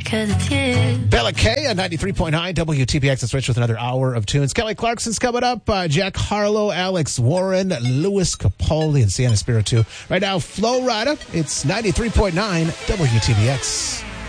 'cause it's you. Bella K at 93.9 WTPX. Let's switch with another hour of tunes. Kelly Clarkson's coming up. Jack Harlow, Alex Warren, Louis Capaldi, and Sienna Spiritu. Right now, Flo Rida. It's 93.9 WTPX.